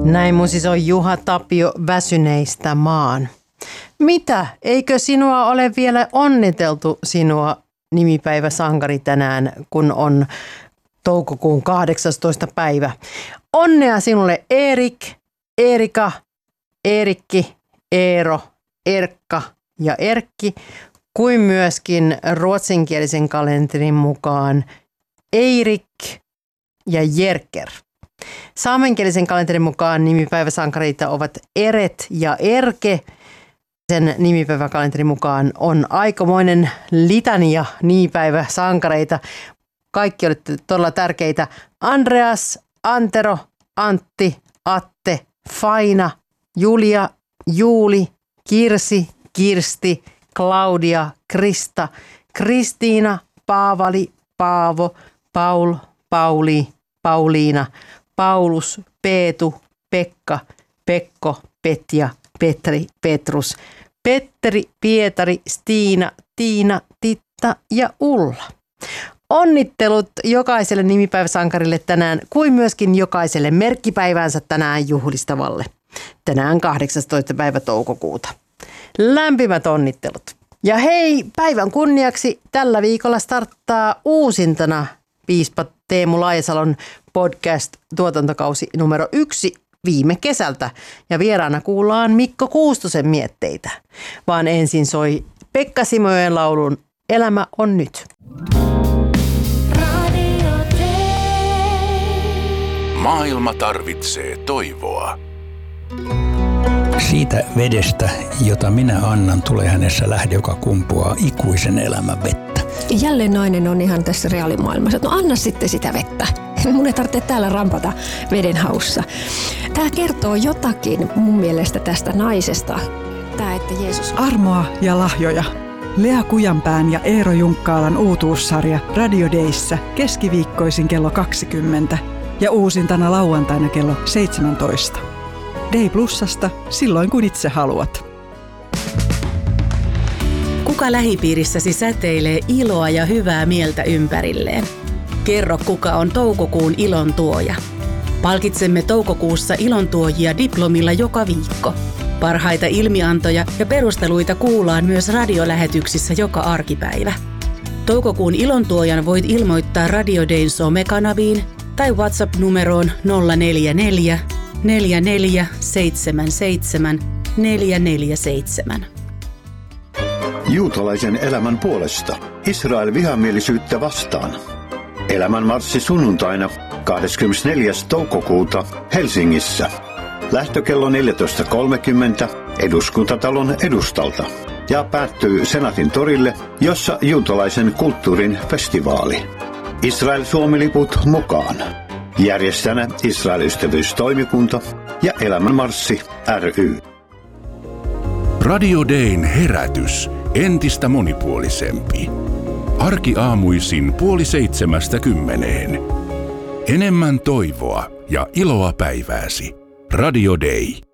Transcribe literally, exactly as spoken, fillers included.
Näin mun siis on Juha Tapio Väsyneistä maan. Mitä? Eikö sinua ole vielä onniteltu sinua nimipäiväsankari tänään, kun on toukokuun kahdeksastoista päivä? Onnea sinulle Erik, Erika, Eerikki, Eero, Erkka ja Erkki, kuin myöskin ruotsinkielisen kalenterin mukaan Eirik ja Jerker. Saamenkielisen kalenterin mukaan nimipäiväsankareita ovat Eret ja Erke. Sen nimipäiväkalenterin mukaan on aikamoinen litania nimipäiväsankareita. Kaikki olette todella tärkeitä. Andreas, Antero, Antti, Atte, Faina, Julia, Juuli, Kirsi, Kirsti, Claudia, Krista, Kristiina, Paavali, Paavo, Paul, Pauli, Pauliina, Paulus, Peetu, Pekka, Pekko, Petja, Petri, Petrus, Petteri, Pietari, Stiina, Tiina, Titta ja Ulla. Onnittelut jokaiselle nimipäiväsankarille tänään, kuin myöskin jokaiselle merkkipäivänsä tänään juhlistavalle. Tänään kahdeksastoista päivä toukokuuta. Lämpimät onnittelut. Ja hei, päivän kunniaksi tällä viikolla starttaa uusintana piispa Teemu Laajasalon podcast-tuotantokausi numero yksi viime kesältä. Ja vieraana kuullaan Mikko Kuustosen mietteitä. Vaan ensin soi Pekka Simojoen laulun Elämä on nyt. Maailma tarvitsee toivoa. Siitä vedestä, jota minä annan, tulee hänessä lähde, joka kumpuaa ikuisen elämän vettä. Jälleen nainen on ihan tässä reaalimaailmassa. No anna sitten sitä vettä. Mun ei tarvitse täällä rampata veden haussa. Tämä kertoo jotakin mun mielestä tästä naisesta. Tämä, että Jeesus... Armoa ja lahjoja. Lea Kujanpään ja Eero Junkkaalan uutuussarja Radio Dayssä keskiviikkoisin kello kaksikymmentä ja uusintana lauantaina kello seitsemäntoista. Day Plusasta silloin kun itse haluat. Kuka lähipiirissäsi säteilee iloa ja hyvää mieltä ympärilleen? Kerro, kuka on toukokuun ilon tuoja. Palkitsemme toukokuussa ilontuojia diplomilla joka viikko. Parhaita ilmiantoja ja perusteluita kuullaan myös radiolähetyksissä joka arkipäivä. Toukokuun ilontuojan voit ilmoittaa Radio Dayn somekanaviin tai WhatsApp-numeroon nolla neljä neljä, neljä neljä seitsemän seitsemän, neljä neljä seitsemän. Juutalaisen elämän puolesta. Israel vihamielisyyttä vastaan. Elämänmarssi sunnuntaina kahdeskymmenesneljäs toukokuuta Helsingissä. Lähtökello neljätoista kolmekymmentä Eduskuntatalon edustalta ja päättyy Senaatin torille, jossa juutalaisen kulttuurin festivaali. Israel-Suomi-liput mukaan. Järjestäjänä Israel-ystävyystoimikunta ja Elämänmarssi ry. Radio Dayn herätys. Entistä monipuolisempi. Arkiaamuisin puoli seitsemästä kymmeneen. Enemmän toivoa ja iloa päivääsi. Radio Day.